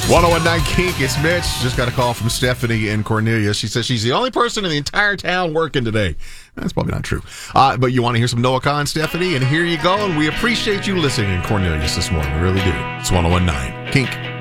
1019 Kink, it's Mitch. Just got a call from Stephanie in Cornelia. She says she's the only person in the entire town working today. That's probably not true. But you want to hear some Noah Khan, Stephanie? And here you go. And we appreciate you listening in Cornelius this morning. We really do. It's 1019 Kink.